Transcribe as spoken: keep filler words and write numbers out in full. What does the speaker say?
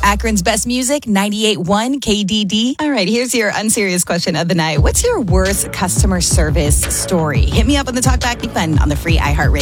Akron's best music, ninety-eight point one K D D. All right, here's your unserious question of the night. What's your worst customer service story? Hit me up on the Talkback button on the free iHeartRadio.